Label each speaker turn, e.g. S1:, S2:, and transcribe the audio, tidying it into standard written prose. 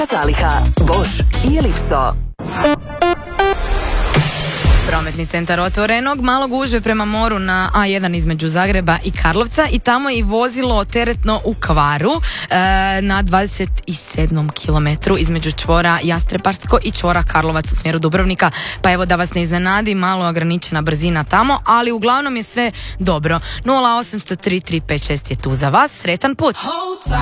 S1: Zaliha, Bosch i Ellipso.
S2: Prometni centar otvorenog, malo gužve prema moru na A1 između Zagreba i Karlovca i tamo je i vozilo teretno u kvaru na 27. kilometru između čvora Jastrebarsko i čvora Karlovac u smjeru Dubrovnika, pa evo da vas ne iznenadi, malo ograničena brzina tamo, ali uglavnom je sve dobro. 0800 356 je tu za vas, sretan put!